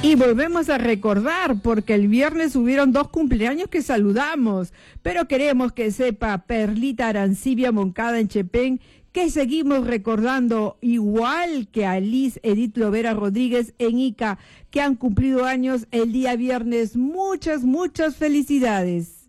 Y volvemos a recordar, porque el viernes hubieron 2 cumpleaños que saludamos, pero queremos que sepa Perlita Arancibia Moncada en Chepén, que seguimos recordando, igual que a Liz Edith Lovera Rodríguez en Ica, que han cumplido años el día viernes. Muchas, muchas felicidades.